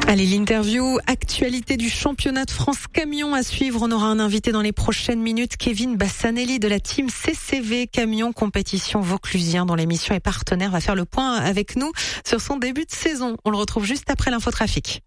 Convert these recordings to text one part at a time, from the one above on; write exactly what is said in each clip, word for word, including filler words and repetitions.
Allez, l'interview, actualité du championnat de France camion à suivre. On aura un invité dans les prochaines minutes, Kevin Bassanelli de la team C C V Camion Compétition Vauclusien, dont l'émission est partenaire, va faire le point avec nous sur son début de saison. On le retrouve juste après l'infotrafic.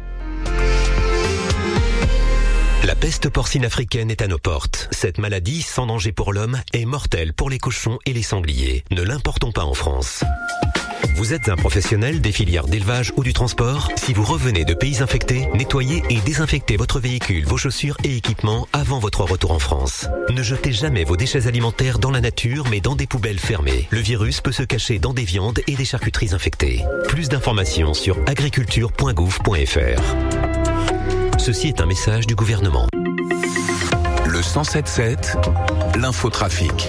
La peste porcine africaine est à nos portes. Cette maladie, sans danger pour l'homme, est mortelle pour les cochons et les sangliers. Ne l'importons pas en France. Vous êtes un professionnel des filières d'élevage ou du transport? Si vous revenez de pays infectés, nettoyez et désinfectez votre véhicule, vos chaussures et équipements avant votre retour en France. Ne jetez jamais vos déchets alimentaires dans la nature, mais dans des poubelles fermées. Le virus peut se cacher dans des viandes et des charcuteries infectées. Plus d'informations sur agriculture point gouv point f r. Ceci est un message du gouvernement. Le cent sept sept, l'infotrafic.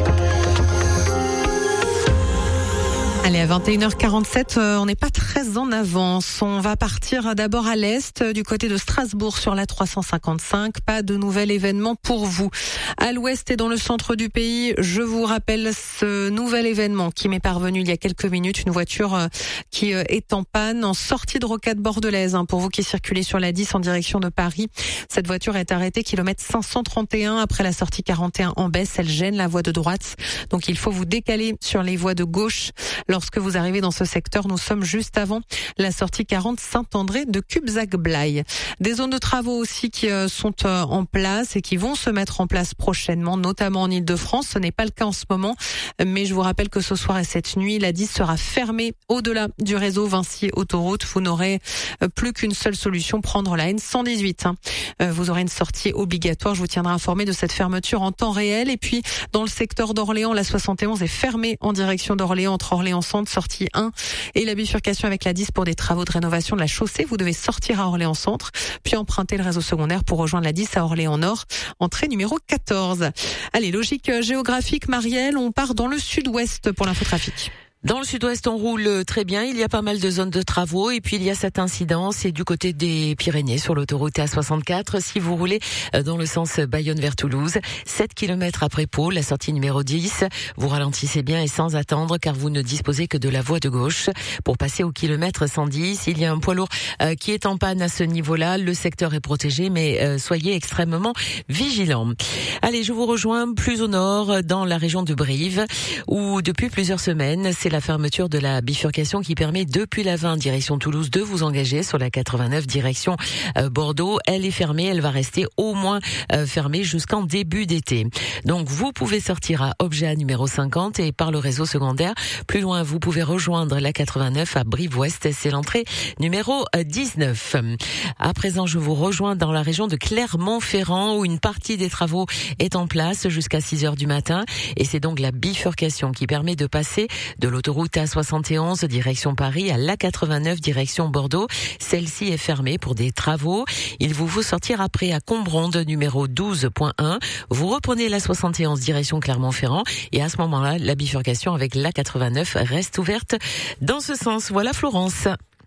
Allez, à vingt et une heures quarante-sept, euh, on n'est pas très en avance. On va partir d'abord à l'est, euh, du côté de Strasbourg sur la trois cent cinquante-cinq. Pas de nouvel événement pour vous. À l'ouest et dans le centre du pays, je vous rappelle ce nouvel événement qui m'est parvenu il y a quelques minutes. Une voiture euh, qui euh, est en panne en sortie de Rocade bordelaise. Hein, pour vous qui circulez sur la dix en direction de Paris, cette voiture est arrêtée kilomètre cinq cent trente et un après la sortie quarante et un en baisse. Elle gêne la voie de droite. Donc il faut vous décaler sur les voies de gauche. Lorsque vous arrivez dans ce secteur, nous sommes juste avant la sortie quarante Saint-André de Cubzac-Blaye. Des zones de travaux aussi qui euh, sont euh, en place et qui vont se mettre en place prochainement, notamment en Ile-de-France. Ce n'est pas le cas en ce moment, mais je vous rappelle que ce soir et cette nuit, la dix sera fermée au-delà du réseau Vinci Autoroute. Vous n'aurez euh, plus qu'une seule solution, prendre la N cent dix-huit. Hein. Euh, vous aurez une sortie obligatoire. Je vous tiendrai informé de cette fermeture en temps réel. Et puis, dans le secteur d'Orléans, la soixante et onze est fermée en direction d'Orléans, entre Orléans Centre, sortie un, et la bifurcation avec la dix pour des travaux de rénovation de la chaussée. Vous devez sortir à Orléans Centre, puis emprunter le réseau secondaire pour rejoindre la dix à Orléans Nord, entrée numéro quatorze. Allez, logique géographique, Marielle, on part dans le sud-ouest pour l'infotrafic. Dans le sud-ouest, on roule très bien. Il y a pas mal de zones de travaux. Et puis, il y a cet incident, c'est du côté des Pyrénées, sur l'autoroute A soixante-quatre. Si vous roulez dans le sens Bayonne vers Toulouse, sept kilomètres après Pau, la sortie numéro dix, vous ralentissez bien et sans attendre, car vous ne disposez que de la voie de gauche. Pour passer au kilomètre cent dix, il y a un poids lourd euh, qui est en panne à ce niveau-là. Le secteur est protégé, mais euh, soyez extrêmement vigilants. Allez, je vous rejoins plus au nord, dans la région de Brive, où depuis plusieurs semaines, c'est la fermeture de la bifurcation qui permet depuis la vingt direction Toulouse de vous engager sur la quatre-vingt-neuf direction euh, Bordeaux. Elle est fermée, elle va rester au moins euh, fermée jusqu'en début d'été. Donc vous pouvez sortir à Objet numéro cinquante et par le réseau secondaire. Plus loin, vous pouvez rejoindre la quatre-vingt-neuf à Brive-Ouest, c'est l'entrée numéro dix-neuf. À présent, je vous rejoins dans la région de Clermont-Ferrand où une partie des travaux est en place jusqu'à six heures du matin et c'est donc la bifurcation qui permet de passer de l'autre Autoroute A soixante et onze direction Paris à l'A quatre-vingt-neuf direction Bordeaux. Celle-ci est fermée pour des travaux. Il vous faut sortir après à Combronde numéro douze point un. Vous reprenez l'A soixante et onze direction Clermont-Ferrand et à ce moment-là, la bifurcation avec l'A quatre-vingt-neuf reste ouverte dans ce sens. Voilà Florence.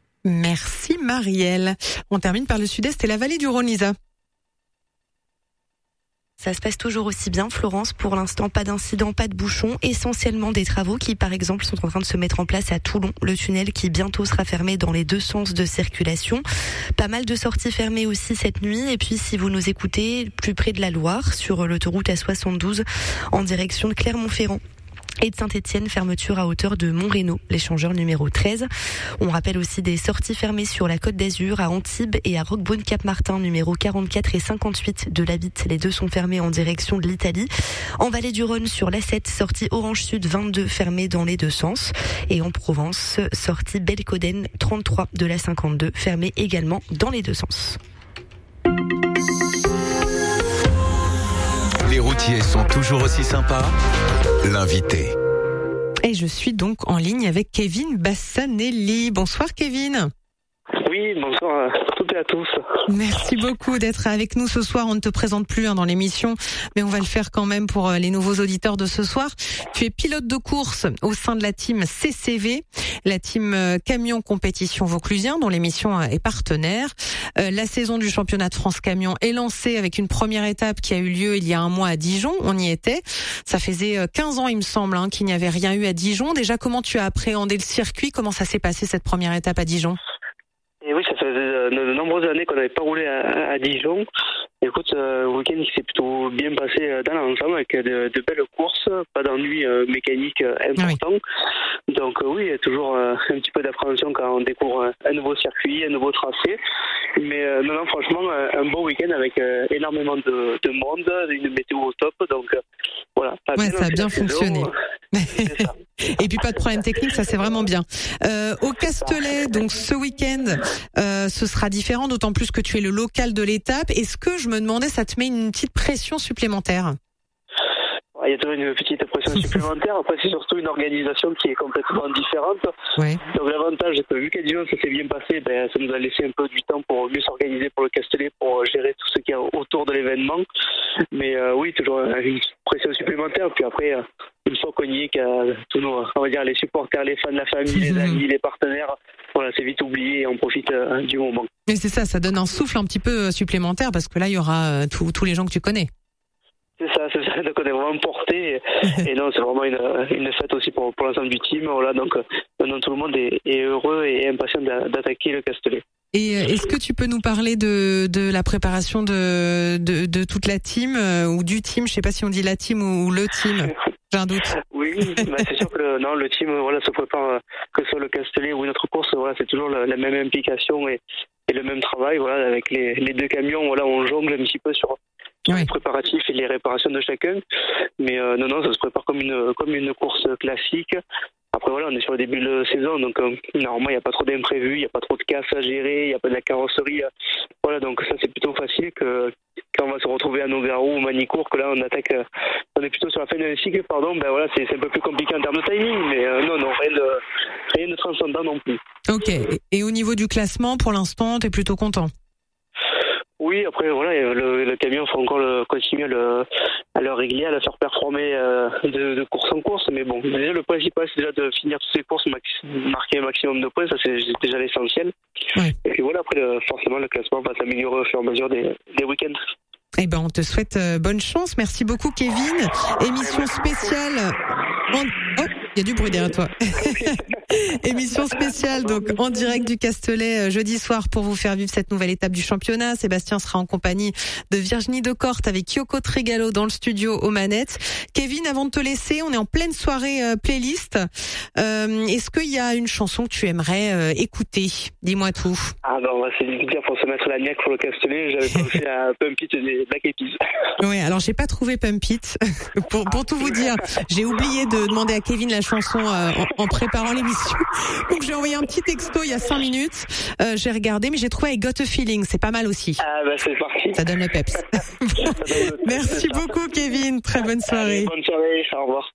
Merci Marielle. On termine par le sud-est et la vallée du Rhône, Lisa. Ça se passe toujours aussi bien, Florence. Pour l'instant, pas d'incident, pas de bouchons. Essentiellement des travaux qui, par exemple, sont en train de se mettre en place à Toulon. Le tunnel qui bientôt sera fermé dans les deux sens de circulation. Pas mal de sorties fermées aussi cette nuit. Et puis, si vous nous écoutez, plus près de la Loire, sur l'autoroute A soixante-douze, en direction de Clermont-Ferrand. Et de Saint-Étienne, fermeture à hauteur de Montrénaud, l'échangeur numéro treize. On rappelle aussi des sorties fermées sur la Côte d'Azur, à Antibes et à Roquebrune-Cap-Martin, numéro quarante-quatre et cinquante-huit de la Bitte. Les deux sont fermés en direction de l'Italie. En Vallée du Rhône, sur l'A sept, sortie Orange Sud vingt-deux, fermée dans les deux sens. Et en Provence, sortie Belcoden trente-trois de la cinquante-deux, fermée également dans les deux sens. Les routiers sont toujours aussi sympas. L'invité. Et je suis donc en ligne avec Kevin Bassanelli. Bonsoir Kevin. Oui, bonsoir à toutes et à tous. Merci beaucoup d'être avec nous ce soir. On ne te présente plus hein, dans l'émission, mais on va le faire quand même pour les nouveaux auditeurs de ce soir. Tu es pilote de course au sein de la team C C V, la team Camion Compétition Vauclusien, dont l'émission est partenaire. Euh, la saison du championnat de France Camion est lancée avec une première étape qui a eu lieu il y a un mois à Dijon. On y était. Ça faisait quinze ans, il me semble, hein, qu'il n'y avait rien eu à Dijon. Déjà, comment tu as appréhendé le circuit? Comment ça s'est passé cette première étape à Dijon? Et oui, ça ça faisait de, de nombreuses années qu'on n'avait pas roulé à, à Dijon. Écoute, euh, le week-end qui s'est plutôt bien passé dans l'ensemble avec de, de belles courses, pas d'ennuis euh, mécaniques euh, importants. Oui. Donc euh, oui, il y a toujours euh, un petit peu d'appréhension quand on découvre un, un nouveau circuit, un nouveau tracé. Mais euh, non, non, franchement, un bon week-end avec euh, énormément de, de monde, une météo au top. Donc euh, voilà. Ouais, ça a bien fonctionné. Ça. Et puis pas de problème technique, ça c'est vraiment bien. Euh, au Castellet, donc ce week-end, euh, ce sera différent, d'autant plus que tu es le local de l'étape. Est-ce que je me demandais, ça te met une petite pression supplémentaire? Il y a toujours une petite pression supplémentaire. Après, c'est surtout une organisation qui est complètement différente. Ouais. Donc l'avantage, c'est que vu qu'à Dijon, ça s'est bien passé, ben, ça nous a laissé un peu du temps pour mieux s'organiser pour le Castellet, pour gérer tout ce qu'il y a autour de l'événement. Mais euh, oui, toujours une pression supplémentaire. Puis après, une fois qu'on y est, qu'à tous nos, on va dire, les supporters, les fans, la famille, les amis, les partenaires, voilà, c'est vite oublié et on profite euh, du moment. Mais c'est ça, ça donne un souffle un petit peu supplémentaire parce que là, il y aura euh, tous les gens que tu connais. C'est ça, c'est ça. Donc on est vraiment porté. Et, et non, c'est vraiment une, une fête aussi pour, pour l'ensemble du team. Voilà, donc maintenant tout le monde est, est heureux et impatient d'attaquer le Castellet. Et est-ce que tu peux nous parler de, de la préparation de, de, de toute la team euh, ou du team? Je sais pas si on dit la team ou, ou le team. J'ai un doute. Oui, bah c'est sûr que le, non, le team voilà, se prépare, que ce soit le Castellet ou une autre course, voilà, c'est toujours la, la même implication et, et le même travail. Voilà, avec les, les deux camions, voilà, on jongle un petit peu sur Oui. les préparatifs et les réparations de chacun. Mais euh, non, non, ça se prépare comme une comme une course classique. Après voilà, on est sur le début de saison, donc euh, normalement il n'y a pas trop d'imprévus, il n'y a pas trop de casse à gérer, il n'y a pas de la carrosserie. Euh, voilà, donc ça c'est plutôt facile que quand on va se retrouver à Nogaro ou Manicourt, que là on attaque, euh, on est plutôt sur la fin d'un cycle, pardon, ben voilà, c'est, c'est un peu plus compliqué en termes de timing, mais euh, non, non, rien de, rien de transcendant non plus. Ok, et au niveau du classement, pour l'instant, t'es plutôt content? Oui, après voilà, le, le camion faut encore le, continuer à le, à le régler, à le faire performer euh, de, de course en course. Mais bon, déjà le principal c'est déjà de finir toutes ces courses, max, marquer un maximum de points, ça c'est déjà l'essentiel. Ouais. Et puis voilà, après le, forcément le classement va s'améliorer au fur et à mesure des, des week-ends. Eh ben, on te souhaite euh, bonne chance. Merci beaucoup, Kevin. Émission spéciale. En... Oh, il y a du bruit derrière toi. Émission spéciale, donc en direct du Castellet euh, jeudi soir pour vous faire vivre cette nouvelle étape du championnat. Sébastien sera en compagnie de Virginie Decorte avec Yoko Tregalo dans le studio aux manettes. Kevin, avant de te laisser, on est en pleine soirée euh, playlist. Euh, est-ce qu'il y a une chanson que tu aimerais euh, écouter? Dis-moi tout. Ah ben, on va essayer de dire pour se mettre la niaque pour le Castellet. J'avais pensé à Pump It et les Black Eyed Peas. Oui, alors j'ai pas trouvé Pump It. pour, pour tout vous dire, j'ai oublié de demander à Kevin la chanson euh, en, en préparant l'émission. Donc j'ai envoyé un petit texto il y a cinq minutes. Euh, j'ai regardé, mais j'ai trouvé I Got a Feeling. C'est pas mal aussi. Ah ben c'est parti. Ça donne le peps. Bon, merci beaucoup, Kevin. Très bonne soirée. Allez, bonne soirée. Au revoir.